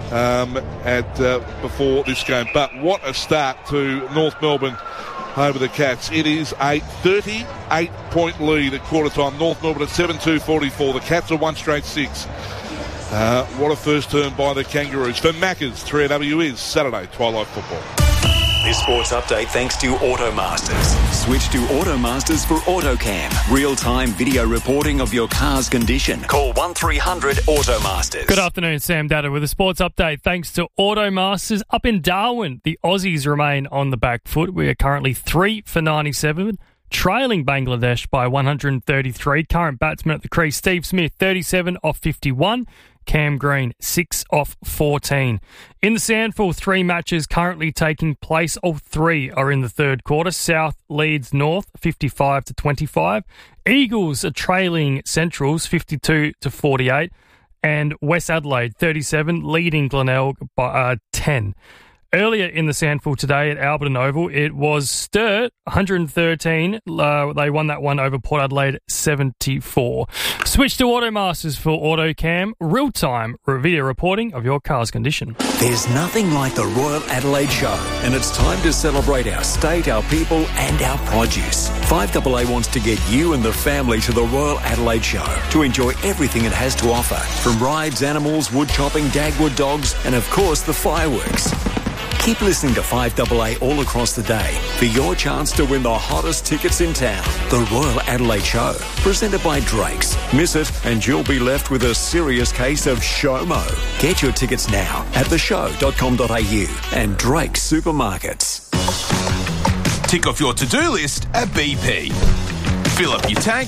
before this game. But what a start to North Melbourne over the Cats. It is a 38-point lead at quarter time. North Melbourne at 7-2-44. The Cats are one straight 6. What a first turn by the Kangaroos. For Maccas, 3AW is Saturday Twilight Football. This sports update thanks to Automasters. Switch to Automasters for AutoCam. Real-time video reporting of your car's condition. Call 1300 Automasters. Good afternoon, Sam Dada with a sports update thanks to Automasters. Up in Darwin, the Aussies remain on the back foot. We are currently 3 for 97, trailing Bangladesh by 133. Current batsman at the crease, Steve Smith, 37 off 51. Cam Green, 6 off 14. In the Sandful, 3 matches currently taking place. All 3 are in the third quarter. South leads North, 55-25. Eagles are trailing Centrals, 52-48. And West Adelaide, 37, leading Glenelg by 10. Earlier in the Sandful today at Alberton Oval, it was Sturt, 113. They won that one over Port Adelaide, 74. Switch to Automasters for AutoCam, real-time video reporting of your car's condition. There's nothing like the Royal Adelaide Show, and it's time to celebrate our state, our people, and our produce. 5AA wants to get you and the family to the Royal Adelaide Show to enjoy everything it has to offer, from rides, animals, wood chopping, Dagwood dogs, and of course the fireworks. Keep listening to 5AA all across the day for your chance to win the hottest tickets in town. The Royal Adelaide Show, presented by Drake's. Miss it and you'll be left with a serious case of SHOMO. Get your tickets now at theshow.com.au and Drake's Supermarkets. Tick off your to-do list at BP. Fill up your tank.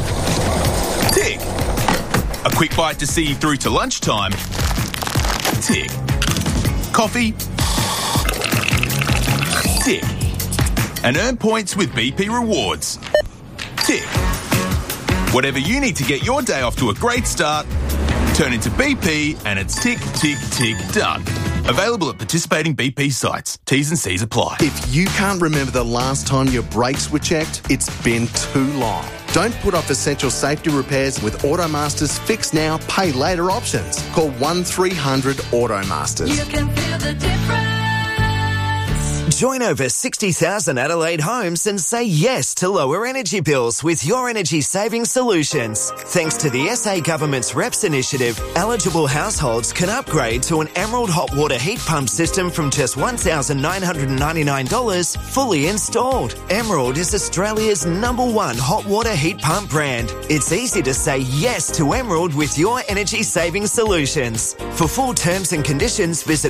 Tick. A quick bite to see you through to lunchtime. Tick. Coffee. Tick. And earn points with BP Rewards. Tick. Whatever you need to get your day off to a great start, turn into BP and it's tick, tick, tick, done. Available at participating BP sites. T's and C's apply. If you can't remember the last time your brakes were checked, it's been too long. Don't put off essential safety repairs with Automasters Fix Now, Pay Later options. Call 1300 Automasters. You can feel the difference. Join over 60,000 Adelaide homes and say yes to lower energy bills with your energy saving solutions. Thanks to the SA Government's REPS initiative, eligible households can upgrade to an Emerald hot water heat pump system from just $1,999 fully installed. Emerald is Australia's #1 hot water heat pump brand. It's easy to say yes to Emerald with your energy saving solutions. For full terms and conditions, visit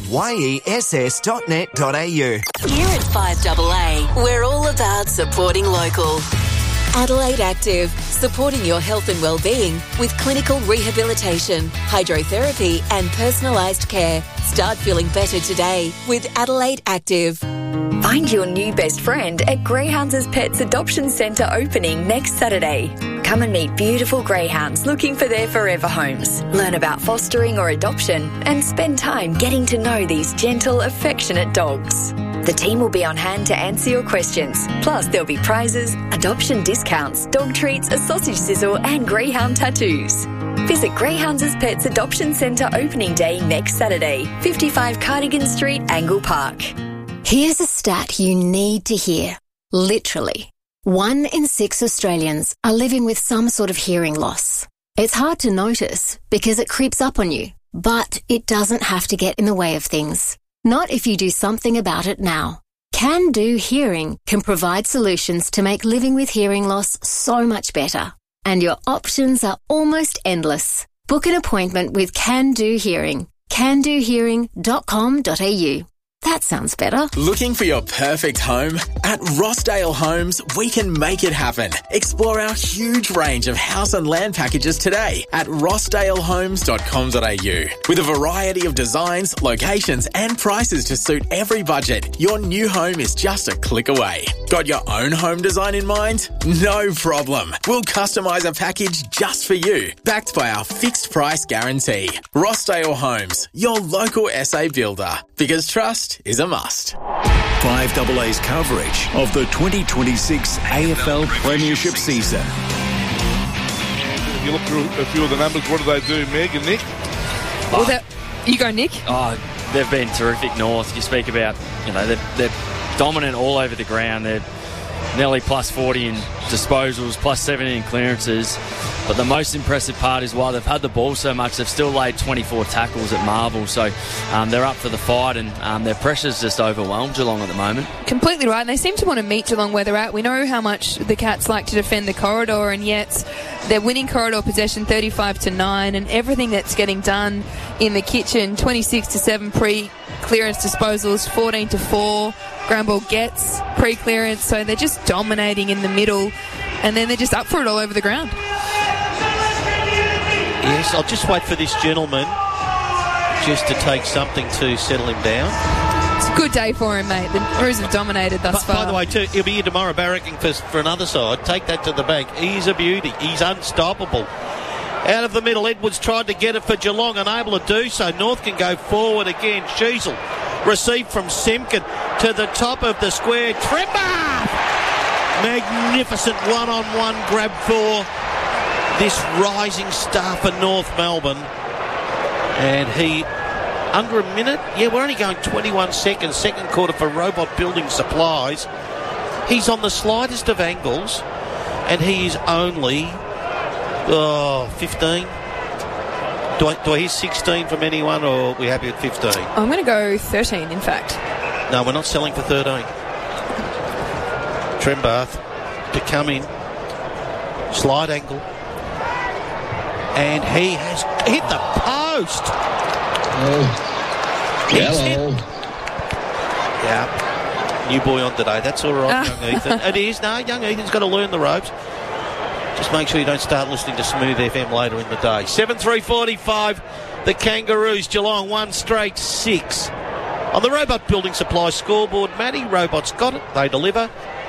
yess.net.au. Here at 5AA, we're all about supporting local. Adelaide Active, supporting your health and well-being with clinical rehabilitation, hydrotherapy and personalised care. Start feeling better today with Adelaide Active. Find your new best friend at Greyhounds' Pets Adoption Centre opening next Saturday. Come and meet beautiful greyhounds looking for their forever homes. Learn about fostering or adoption and spend time getting to know these gentle, affectionate dogs. The team will be on hand to answer your questions. Plus, there'll be prizes, adoption discounts, dog treats, a sausage sizzle and greyhound tattoos. Visit Greyhounds' Pets Adoption Centre opening day next Saturday, 55 Cardigan Street, Angle Park. Here's a stat you need to hear. Literally, 1 in 6 Australians are living with some sort of hearing loss. It's hard to notice because it creeps up on you, but it doesn't have to get in the way of things. Not if you do something about it now. Can Do Hearing can provide solutions to make living with hearing loss so much better. And your options are almost endless. Book an appointment with Can Do Hearing. CanDoHearing.com.au. That sounds better. Looking for your perfect home? At Rossdale Homes, we can make it happen. Explore our huge range of house and land packages today at rossdalehomes.com.au. With a variety of designs, locations and prices to suit every budget, your new home is just a click away. Got your own home design in mind? No problem. We'll customise a package just for you, backed by our fixed price guarantee. Rossdale Homes, your local SA builder. Because trust is a must. 5AA's coverage of the 2026 AFL Premiership season. You look through a few of the numbers, what do they do, Meg and Nick? Well, you go, Nick. Oh, they've been terrific, North. You speak about, they're dominant all over the ground. They're nearly plus 40 in disposals, plus 70 in clearances. But the most impressive part is while they've had the ball so much, they've still laid 24 tackles at Marvel. So they're up for the fight, and their pressure's just overwhelmed Geelong at the moment. Completely right. And they seem to want to meet Geelong where they're at. We know how much the Cats like to defend the corridor, and yet they're winning corridor possession 35-9, and everything that's getting done in the kitchen, 26-7 pre-clearance disposals, 14-4. Ground ball gets pre-clearance, so they're just dominating in the middle, and then they're just up for it all over the ground. Yes, I'll just wait for this gentleman just to take something to settle him down. It's a good day for him, mate. The Roos have dominated thus far. By the way, too, he'll be here tomorrow barracking for another side. Take that to the bank. He's a beauty. He's unstoppable. Out of the middle, Edwards tried to get it for Geelong, unable to do so. North can go forward again. Sheasel received from Simpkin to the top of the square. Trembath! Magnificent one-on-one grab for this rising star for North Melbourne. And he, under a minute, we're only going 21 seconds, second quarter for Robot Building Supplies. He's on the slightest of angles, and he is only 15. Do I hear 16 from anyone, or are we happy at 15? I'm going to go 13, in fact. No, we're not selling for 13. Trembath to come in. Slide angle. And he has hit the post. Hello. Yeah. New boy on today. That's all right, young Ethan. It is. No, young Ethan's got to learn the ropes. Just make sure you don't start listening to Smooth FM later in the day. 7:3:45, the Kangaroos, Geelong, 1 straight 6. On the Robot Building Supplies scoreboard, Matty, Robot's got it. They deliver.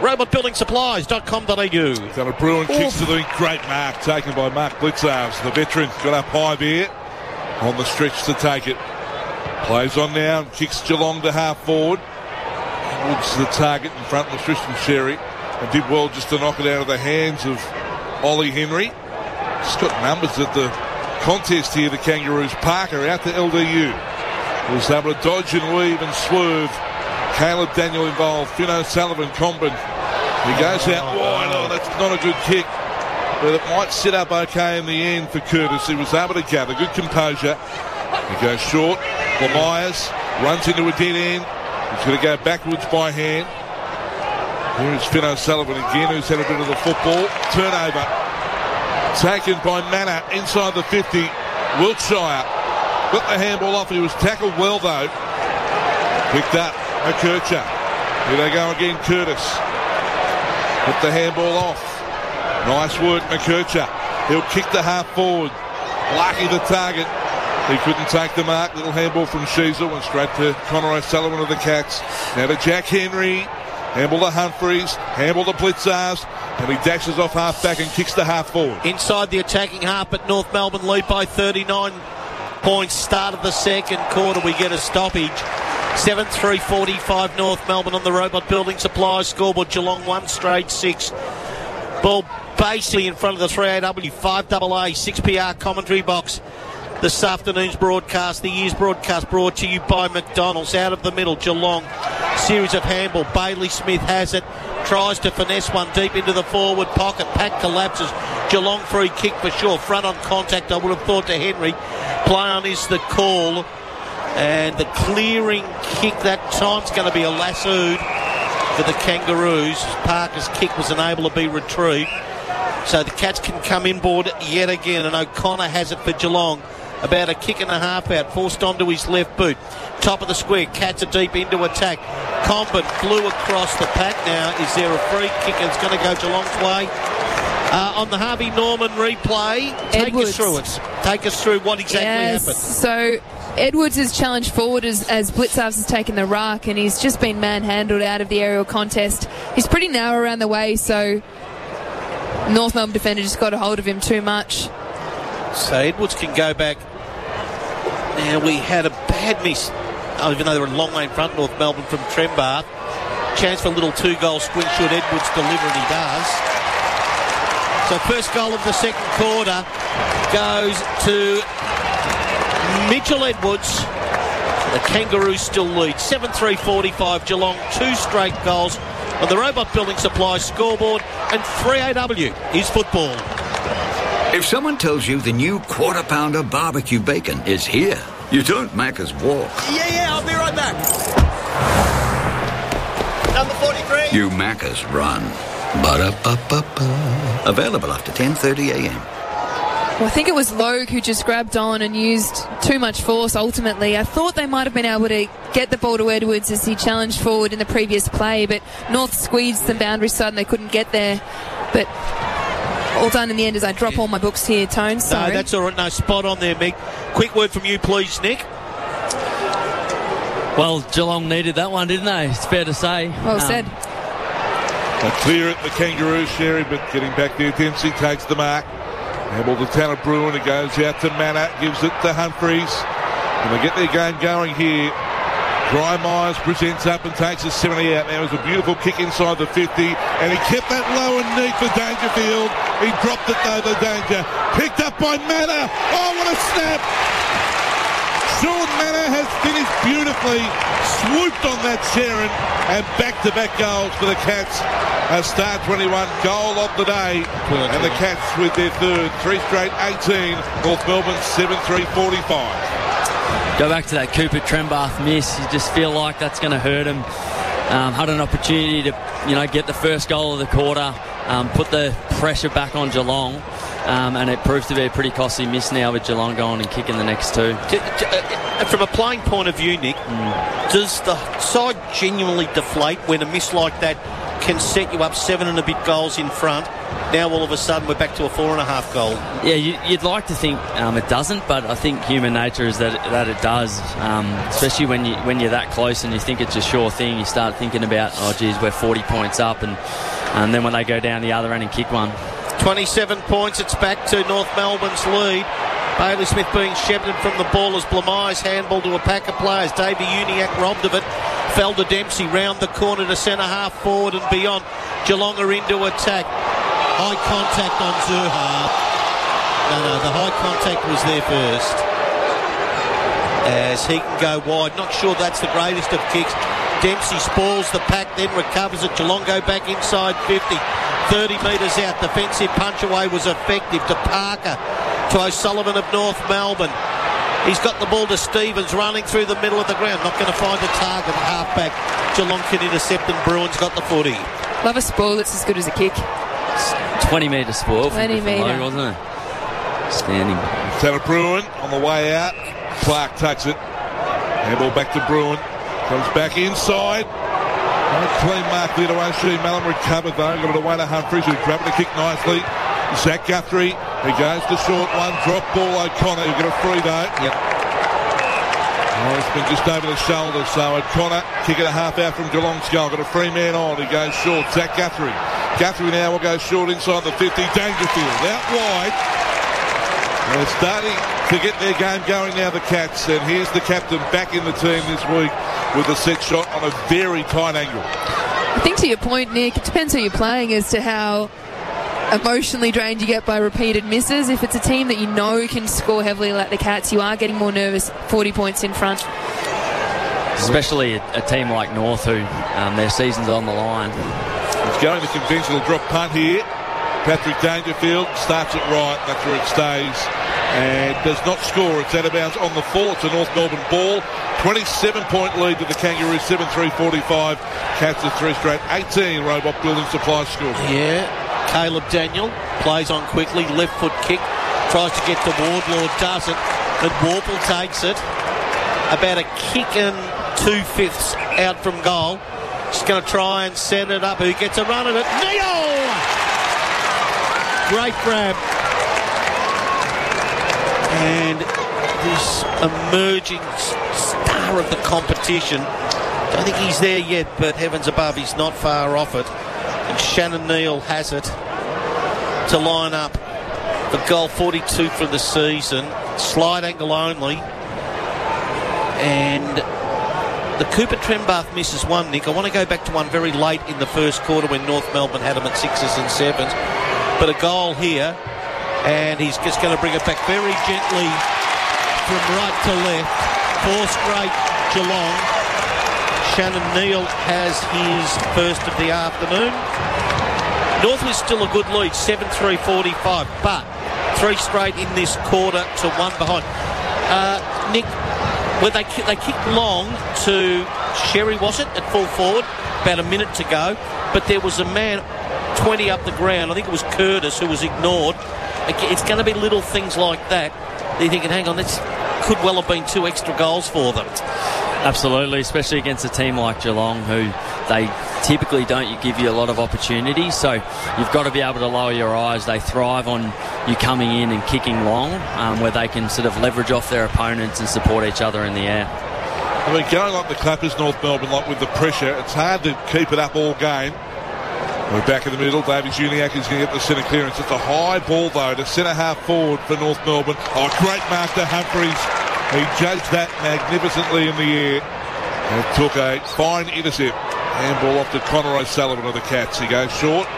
robotbuildingsupplies.com.au. Got a Bruin kicks to the great mark taken by Mark Blitzarves. The veteran got up high there on the stretch to take it. Plays on now, kicks Geelong to half forward. Edwards the target in front of Tristan Sherry, and did well just to knock it out of the hands of Ollie Henry. Just got numbers at the contest here, the Kangaroos. Parker out to LDU. Was able to dodge and weave and swerve. Caleb Daniel involved. Finn O'Sullivan, Combin. He goes out wide. Oh, that's not a good kick. But it might set up okay in the end for Curtis. He was able to gather. Good composure. He goes short. Myers runs into a dead end. He's going to go backwards by hand. Here is Finn O'Sullivan again, who's had a bit of the football. Turnover taken by Manor inside the 50. Wiltshire got the handball off. He was tackled well, though. Picked up McKercher. Here they go again, Curtis. Put the handball off. Nice work, McKercher. He'll kick the half forward. Lucky the target. He couldn't take the mark. Little handball from Sheasel. Went straight to Connor O'Sullivan of the Cats. Now to Jack Henry. Handball to Humphreys, handball to Blitzarves, and he dashes off half back and kicks the half forward. Inside the attacking half, but North Melbourne lead by 39 points. Start of the second quarter, we get a stoppage. 7:3:45 North Melbourne on the Robot Building Supplies scoreboard. Geelong 1 straight 6. Ball basically in front of the 3AW 5AA 6PR commentary box. This afternoon's broadcast, the year's broadcast, brought to you by McDonald's. Out of the middle, Geelong. Series of handball. Bailey Smith has it. Tries to finesse one deep into the forward pocket. Pat collapses. Geelong free kick for sure. Front on contact, I would have thought, to Henry. Play on is the call. And the clearing kick that time's going to be a lassoed for the Kangaroos. Parker's kick was unable to be retrieved. So the Cats can come inboard yet again. And O'Connor has it for Geelong. about a kick and a half out, forced onto his left boot. Top of the square, Cats are deep into attack. Comben flew across the pack. Now, is there a free kick? It's going to go Geelong's way. On the Harvey Norman replay, take us through it. Take us through what exactly happened. So Edwards is challenged forward as Blitzarves has taken the ruck, and he's just been manhandled out of the aerial contest. He's pretty narrow around the way, so North Melbourne defender just got a hold of him too much. So Edwards can go back. Now, we had a bad miss, even though they were a long way in front, North Melbourne, from Trembath. Chance for a little 2-goal swing should Edwards deliver, and he does. So first goal of the second quarter goes to Mitchell Edwards. The Kangaroos still lead. 7-3-45 Geelong. 2 straight goals on the Robot Building Supply scoreboard. And 3AW is football. If someone tells you the new Quarter Pounder barbecue bacon is here, you don't Macca's walk. Yeah, I'll be right back. Number 43. You Macca's run. Ba-da-ba-ba-ba. Available after 10:30 a.m. Well, I think it was Logue who just grabbed on and used too much force ultimately. I thought they might have been able to get the ball to Edwards as he challenged forward in the previous play, but North squeezed the boundary side and they couldn't get there. But all done in the end as I drop all my books here, Tone. Sorry. No, that's all right. No, spot on there, Mick. Quick word from you, please, Nick. Well, Geelong needed that one, didn't they? It's fair to say. Well said. A clear at the Kangaroos, Sherry, but getting back there, Dempsey takes the mark. Handball to Tanner Bruin. It goes out to Manor, gives it to Humphreys. And they get their game going here. Dry Myers presents up and takes a 70 out. Now, it was a beautiful kick inside the 50, and he kept that low and neat for Dangerfield. He dropped it though, the Danger. Picked up by Manor. Oh, what a snap! Sean Manor has finished beautifully, swooped on that Sharon, and back-to-back goals for the Cats. A Star 21 goal of the day, and the Cats with their third, 3 straight 18. North Melbourne 7-3-45. Go back to that Cooper Trembath miss. You just feel like that's going to hurt him. Had an opportunity to, get the first goal of the quarter, put the pressure back on Geelong. And it proved to be a pretty costly miss now with Geelong going and kicking the next 2. From a playing point of view, Nick, does the side genuinely deflate when a miss like that can set you up 7 and a bit goals in front? Now all of a sudden we're back to a 4.5 goal. Yeah, you'd like to think it doesn't, but I think human nature is that it does. Especially when you're that close and you think it's a sure thing, you start thinking about, oh geez, we're 40 points up, and then when they go down the other end and kick one. 27 points, it's back to North Melbourne's lead. Bailey Smith being shepherded from the ball as Blamires handball to a pack of players. Davey Uniacke robbed of it. Fell to Dempsey, round the corner to centre half forward and beyond. Geelong are into attack. High contact on Zurhaar. No, the high contact was there first. As he can go wide. Not sure that's the greatest of kicks. Dempsey spoils the pack, then recovers it. Geelong go back inside 50. 30 metres out. Defensive punch away was effective to Parker. To O'Sullivan of North Melbourne. He's got the ball to Stevens running through the middle of the ground. Not going to find a target. Half-back. Geelong can intercept and Bruin's got the footy. Love a spoil. It's as good as a kick. 20 metre spoil. 20 metre. Wasn't it? Standing. Tanner Bruin on the way out. Clark takes it. Handball back to Bruin. Comes back inside. Clean mark there to O'Shea. Malum recovered though. Got it away to Humphreys, who grabbed the kick nicely. Zach Guthrie. He goes to short one. Drop ball O'Connor. He'll get a free though. Yep. Oh, it's been just over the shoulder. So O'Connor kick it a half out from Geelong's goal. Got a free man on. He goes short. Zach Guthrie. Guthrie now will go short inside the 50. Dangerfield out wide. They're starting to get their game going now, the Cats. And here's the captain back in the team this week with a set shot on a very tight angle. I think to your point, Nick, it depends who you're playing as to how emotionally drained you get by repeated misses. If it's a team that you know can score heavily like the Cats, you are getting more nervous 40 points in front. Especially a team like North who their season's on the line. It's going to conventional drop punt here. Patrick Dangerfield starts it right, that's where it stays, and does not score. It's out of bounds on the full. It's a North Melbourne ball. 27-point lead to the Kangaroos, 7-3-45. Cats are 3 straight 18. Robot Building Supply score. Yeah, Caleb Daniel plays on quickly, left foot kick, tries to get to Wardlaw, doesn't. And Warple takes it. About a kick and 2/5 out from goal. She's going to try and set it up. Who gets a run at it? Neil! Great grab. And this emerging star of the competition. Don't think he's there yet, but heavens above, he's not far off it. And Shannon Neal has it to line up for goal 42 for the season. Slide angle only. And the Cooper Trembath misses one, Nick. I want to go back to one very late in the first quarter when North Melbourne had them at 6s and 7s. But a goal here, and he's just going to bring it back very gently from right to left. 4 straight Geelong. Shannon Neal has his first of the afternoon. North was still a good lead, 7-3-45, but 3 straight in this quarter to 1 behind. Nick, well, they kicked long to Sherry, was it, at full forward, about a minute to go, but there was a man 20 up the ground, I think it was Curtis, who was ignored. It's going to be little things like that. They're thinking, hang on, this could well have been 2 extra goals for them. Absolutely, especially against a team like Geelong, who they typically don't give you a lot of opportunities, so you've got to be able to lower your eyes. They thrive on you coming in and kicking long, where they can sort of leverage off their opponents and support each other in the air. I mean, going like the Clappers, North Melbourne, like with the pressure, it's hard to keep it up all game. We're back in the middle. Davies Uniacke is going to get the centre clearance. It's a high ball, though, to centre half forward for North Melbourne. Oh, great mark to Humphries. He judged that magnificently in the air and took a fine intercept. Handball off to Connor O'Sullivan of the Cats. He goes short.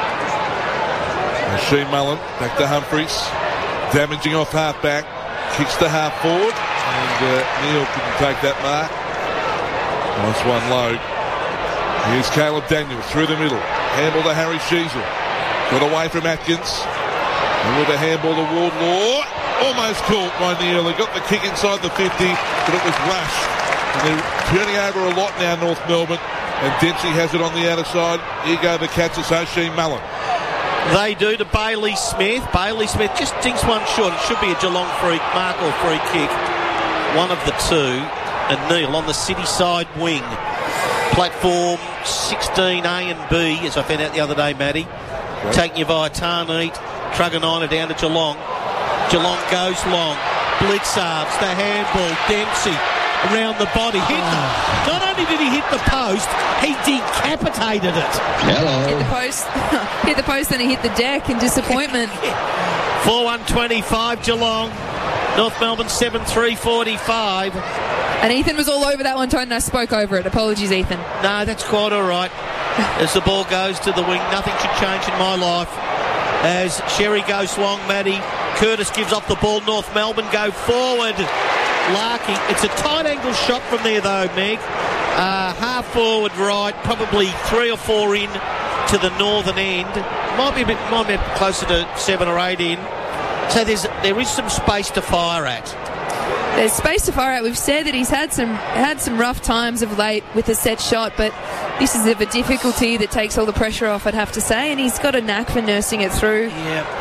Sheen Mullen back to Humphries. Damaging off half back. Kicks to half forward. And Neal couldn't take that mark. Nice one low. Here's Caleb Daniels through the middle. Handball to Harry Sheasel. Got away from Atkins. And with a handball to Wardlaw. Almost caught by Neal. He got the kick inside the 50, but it was rushed. And they're turning over a lot now, North Melbourne. And Dempsey has it on the outer side. Here go the Cats. It's O'Shea Mullen. They do to Bailey Smith. Bailey Smith just dinks one short. It should be a Geelong free mark or free kick. One of the two. And Neal on the City side wing. Platform 16A and B, as I found out the other day, Matty. Yep. Taking you via Tarneet. Truganina down to Geelong. Geelong goes long. Blitzarves, the handball. Dempsey around the body. Not only did he hit the post, he decapitated it. Hello. Hit the post and he hit the deck in disappointment. 4-1-25 Geelong. North Melbourne 7-3-45. And Ethan was all over that one, Tony, and I spoke over it. Apologies, Ethan. No, that's quite all right. As the ball goes to the wing, nothing should change in my life. As Sherry goes long, Matty. Curtis gives off the ball. North Melbourne go forward. Larky. It's a tight angle shot from there, though, Meg. Half forward right, probably 3 or 4 in to the northern end. Might be a bit closer to 7 or 8 in. So there is some space to fire at. There's space to fire at. We've said that he's had some rough times of late with a set shot, but this is of a difficulty that takes all the pressure off, I'd have to say, and he's got a knack for nursing it through. Yeah.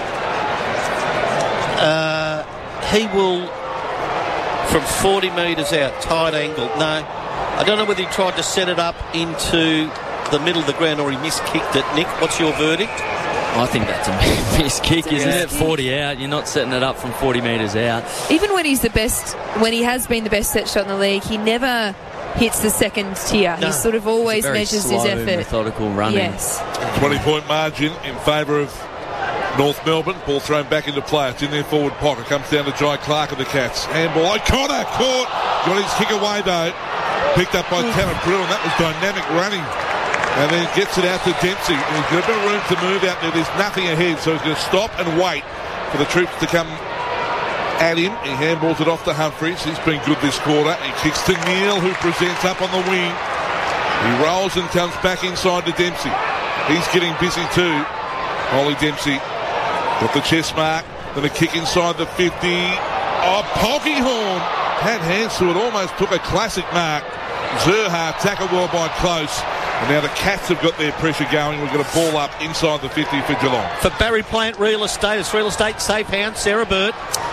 He will, from 40 metres out, tight angle. No, I don't know whether he tried to set it up into the middle of the ground or he miskicked it. Nick, what's your verdict? I think that's a miss kick, isn't it? 40 out. You're not setting it up from 40 metres out. Even when he's when he has been the best set shot in the league, he never hits the second tier. No. He sort of always measures his effort. Methodical running. Yes. 20-point margin in favour of North Melbourne. Ball thrown back into play. It's in their forward pocket. Comes down to Jai Clark of the Cats. Handball. O'Connor caught. Got his kick away though. Picked up by Tanner Brill, and that was dynamic running. And then gets it out to Dempsey. And he's got a bit of room to move out there. There's nothing ahead, so he's going to stop and wait for the troops to come at him. He handballs it off to Humphries. He's been good this quarter. He kicks to Neal, who presents up on the wing. He rolls and comes back inside to Dempsey. He's getting busy too. Ollie Dempsey got the chest mark. Then a kick inside the 50. Oh, Polkinghorne had hands to it. Almost took a classic mark. Zerha tackled well by Close. And now the Cats have got their pressure going. We've got a ball up inside the 50 for Geelong. For Barry Plant Real Estate, it's Real Estate Safe Hound, Sarah Burt.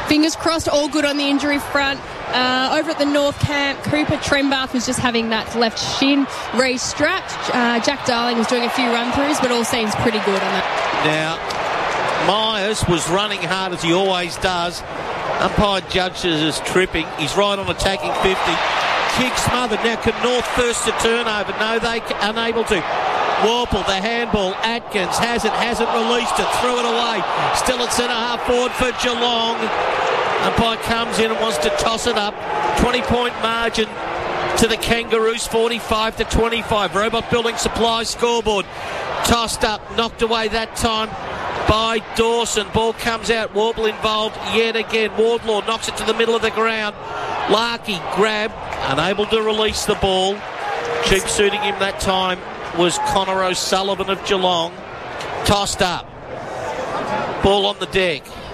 Fingers crossed, all good on the injury front. Over at the North Camp, Cooper Trembath was just having that left shin re-strapped. Jack Darling was doing a few run-throughs, but all seems pretty good on that. Now, Myers was running hard as he always does. Umpire judges as tripping. He's right on attacking 50. Kick smothered. Now can North first to turnover? No, they unable to. Warple, the handball. Atkins hasn't released it. Threw it away. Still at centre half forward for Geelong. Umpire comes in and wants to toss it up. 20-point margin to the Kangaroos, 45-25. Robot Building Supplies scoreboard. Tossed up, knocked away that time by Dawson. Ball comes out. Warble involved yet again. Wardlaw knocks it to the middle of the ground. Larkey grab, unable to release the ball. Cheap suiting him that time was Connor O'Sullivan of Geelong. Tossed up. Ball on the deck.